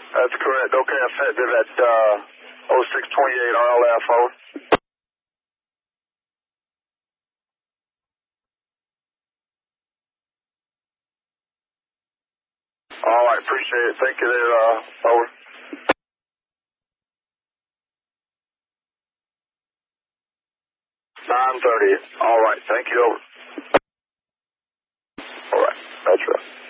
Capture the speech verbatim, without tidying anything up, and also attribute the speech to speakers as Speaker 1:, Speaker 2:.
Speaker 1: That's correct. Okay, effective at uh, oh six twenty-eight R L F, over. All right, appreciate it. Thank you there, uh, over. nine thirty. All right, thank you, over. All right, that's right.